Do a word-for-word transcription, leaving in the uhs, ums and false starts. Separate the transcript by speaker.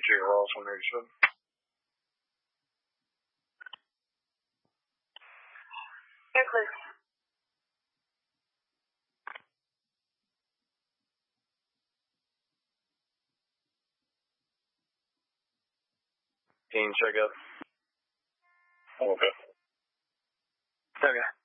Speaker 1: Roswell Nation.
Speaker 2: Here, clear.
Speaker 1: Team, check up.
Speaker 3: Okay.
Speaker 1: Okay.